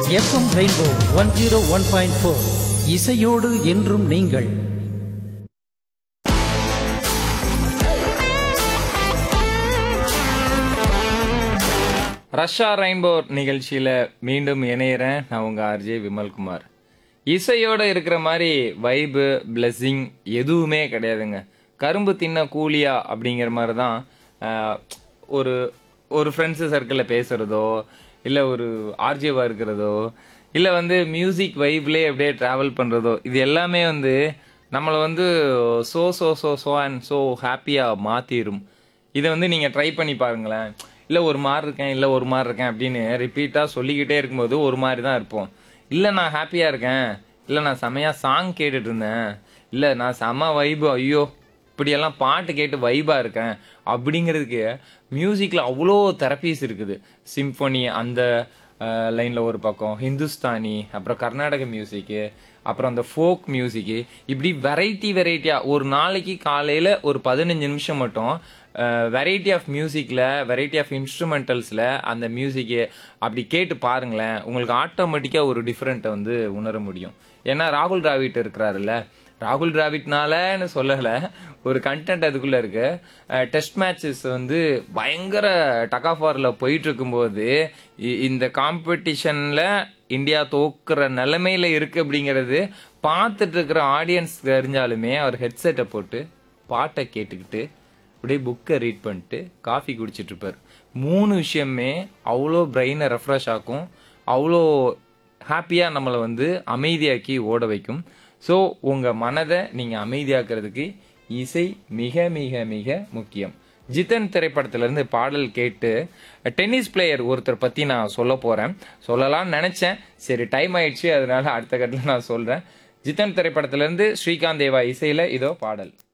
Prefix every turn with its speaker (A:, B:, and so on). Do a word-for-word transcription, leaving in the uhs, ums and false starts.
A: FM rainbow one zero one point four இசையோடு என்றும் நீங்கள்.
B: ரஷ்யா ரெயின்போ நிகழ்ச்சியில் மீண்டும் இணையிறேன். நான் உங்கள் ஆர்ஜே விமல்குமார். இசையோடு இருக்கிற மாதிரி வைபு பிளெஸ்ஸிங் எதுவுமே கிடையாதுங்க. கரும்பு தின்ன கூலியா அப்படிங்கிற மாதிரி தான் ஒரு ஒரு ஃப்ரெண்ட்ஸு சர்க்கிளில் பேசுகிறதோ, இல்லை ஒரு ஆர்ஜேவாக இருக்கிறதோ, இல்லை வந்து மியூசிக் வைப்லேயே அப்படியே ட்ராவல் பண்ணுறதோ, இது எல்லாமே வந்து நம்மளை வந்து so so so so and so ஹாப்பியாக மாற்றிடும். இதை வந்து நீங்கள் ட்ரை பண்ணி பாருங்களேன். இல்லை ஒரு மாதிரி இருக்கேன், இல்லை ஒரு மாதிரி இருக்கேன் அப்படின்னு ரிப்பீட்டாக சொல்லிக்கிட்டே இருக்கும்போது ஒரு மாதிரி தான் இருப்போம். இல்லை நான் ஹாப்பியாக இருக்கேன், இல்லை நான் செமையாக சாங் கேட்டுட்டு இருந்தேன், இல்லை நான் செம வைபு, ஐயோ இப்படியெல்லாம் பாட்டு கேட்டு வைபாக இருக்கேன் அப்படிங்கிறதுக்கு மியூசிக்கில் அவ்வளோ தெரப்பீஸ் இருக்குது. சிம்ஃபனி அந்த லைனில் ஒரு பக்கம், ஹிந்துஸ்தானி, அப்புறம் கர்நாடக மியூசிக்கு, அப்புறம் அந்த ஃபோக் மியூசிக்கு, இப்படி வெரைட்டி வெரைட்டியாக ஒரு நாளைக்கு காலையில் ஒரு பதினஞ்சு நிமிஷம் மட்டும் வெரைட்டி ஆஃப் மியூசிக்கில், வெரைட்டி ஆஃப் இன்ஸ்ட்ருமெண்டல்ஸில் அந்த மியூசிக்கு அப்படி கேட்டு பாருங்களேன். உங்களுக்கு ஆட்டோமேட்டிக்காக ஒரு டிஃப்ரெண்ட்டை வந்து உணர முடியும். ஏன்னா ராகுல் டிராவிட் இருக்கிறாருல்ல, ராகுல் டிராவிட்னாலன்னு சொல்லலை, ஒரு கண்டென்ட் அதுக்குள்ளே இருக்கு. டெஸ்ட் மேட்சஸ் வந்து பயங்கர டக் ஆஃப் வாரில் போயிட்டு இருக்கும்போது இந்த காம்படிஷனில் இந்தியா தோக்குற நிலைமையில் இருக்குது அப்படிங்கிறது பார்த்துட்டு இருக்கிற ஆடியன்ஸ் தெரிஞ்சாலுமே அவர் ஹெட்செட்டை போட்டு பாட்டை கேட்டுக்கிட்டு அப்படியே புக்கை ரீட் பண்ணிட்டு காஃபி குடிச்சிட்டு இருப்பார். மூணு விஷயமே அவ்வளோ பிரெயினை ரெஃப்ரெஷ் ஆக்கும், அவ்வளோ ஹாப்பியாக நம்மளை வந்து அமைதியாக்கி ஓட வைக்கும். ஸோ உங்கள் மனதை நீங்கள் அமைதியாக்குறதுக்கு இசை மிக மிக மிக முக்கியம். ஜிதன் திரைப்படத்திலேருந்து பாடல் கேட்டு டென்னிஸ் பிளேயர் ஒருத்தர் பற்றி நான் சொல்ல போகிறேன். சொல்லலாம்னு நினச்சேன், சரி டைம் ஆயிடுச்சு, அதனால அடுத்த கட்டத்தில் நான் சொல்கிறேன். ஜிதன் திரைப்படத்திலேருந்து ஸ்ரீகாந்த் தேவா இசையில் இதோ பாடல்.